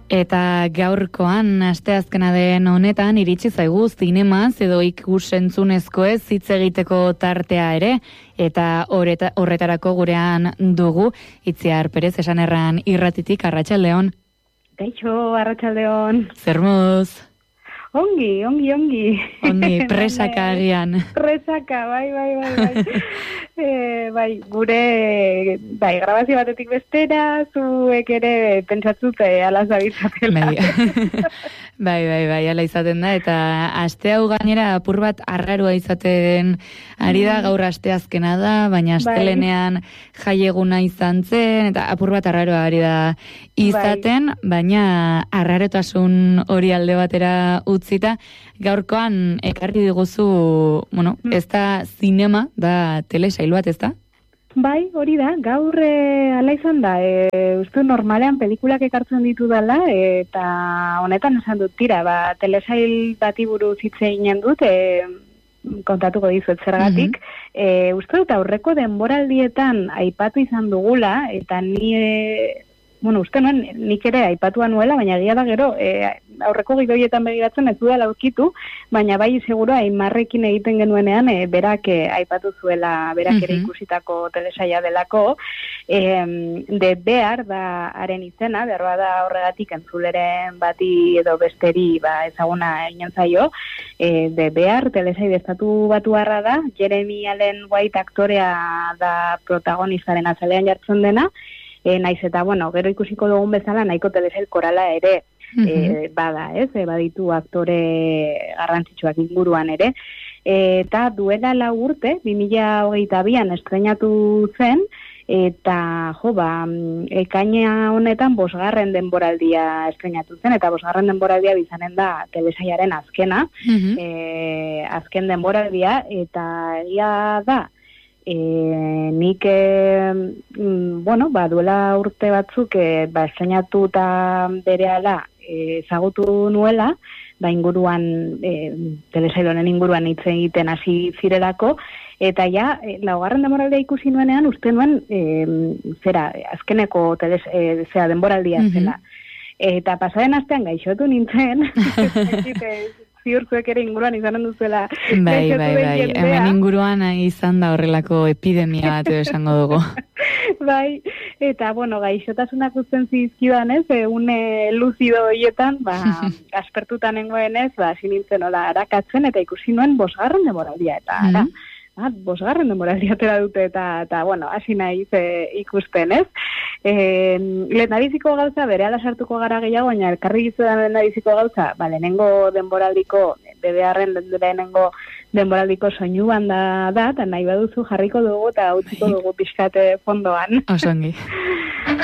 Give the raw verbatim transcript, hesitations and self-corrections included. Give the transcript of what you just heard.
Eta gaurkoan, asteazkena den honetan, iritsi zaigu zinemaz edo ikus-entzunezko ez hitz egiteko tartea ere, eta horreta, horretarako gurean dugu, Itziar Perez esan erran irratitik, Arratsaldeon. Kaixo, Arratsaldeon. Zer moduz? Ongi, ongi, ongi. Ongi, presaka agian. Presaka, bai, bai, bai, bai. e, bai, gure, bai, grabazio batetik bestera, zuek ere pentsatzute alaz abizatela. Bai. bai, bai, bai, ala izaten da, eta aste hau gainera apur bat arraroa izaten ari da, gaur asteazkena da, baina astelenean jaieguna izan zen, eta apur bat arraroa ari da izaten, bai. Baina arrarotasun hori alde batera utzita, gaurkoan ekarri diguzu, bueno, ez da zinema, da telesail bat, ez da? Bai, hori da, gaur e, ala izan da, e, uste normalean pelikulak ekartzen ditu dela, eta honetan esan dut tira, ba, telesail bati buruz hitz eginen dut, e, kontatuko dizuet zergatik, mm-hmm. e, uste dut aurreko denboraldietan aipatu izan dugula, eta ni... E, Bueno, uste nuen, nik ere aipatua nuela, baina egia da gero, e, aurreko gidoietan begiratzen ez duela aurkitu, baina bai seguro Aimarrekin egiten genuenean, e, berak e, aipatu zuela, berak ere ikusitako telesaila delako, e, de behar da haren izena, behar da horregatik entzuleren bati edo besteri ba, ezaguna inen zaio, e, de behar telesail estatu batuarra da, Jeremy Allen White aktorea da protagonistaren azalean jartzen dena, E, naiz eta, bueno, gero ikusiko dugun bezala nahiko telesail korala ere mm-hmm. e, bada, ez? E, baditu aktore garrantzitsuak inguruan ere. E, eta duela lau urte, bi mila hogeita bian estreinatu zen, eta, jo, ba, ekaina honetan bosgarren denboraldia estreinatu zen, eta bosgarren denboraldia bizanen da telesailaren azkena, mm-hmm. e, azken denboraldia, eta egia da, E, nik e, bueno, ba, duela urte batzuk e, ba, estrenatu eta berehala ezagutu nuela, ba, inguruan e, telesailonen inguruan hitz egiten hasi zirelako, eta ja, e, laugarren denboraldia ikusi nuenean uste nuen e, zera, azkeneko teles, e, zera, denboraldia mm-hmm. zela. Eta pasaren astean gaixotu nintzen, ziurtzuek ere inguruan izanen duzuela. Bai, bai, bai, hemen inguruan izan da horrelako epidemia bat esango dugu. Bai, eta, bueno, gaixotasunak uzten zizkidan ez, une luzido horietan, ba, aspertutan nengoen ez, ba, sinintzen hola arakatzen, eta ikusi nuen bosgarren demoraldia, eta ara, mm-hmm. ah, bosgarren demoraldia atera dute, eta, eta bueno, hasi nahi e, ikusten ez. E, lehendabiziko gauza, bere ala sartuko gara gehiago, baina elkarri gizudan lehendabiziko gauza, ba, lehenengo denboraldiko, bebearren lehenengo denboraldiko soinu banda da, eta nahi baduzu jarriko dugu, eta utziko dugu pixkate fondoan. Osongi.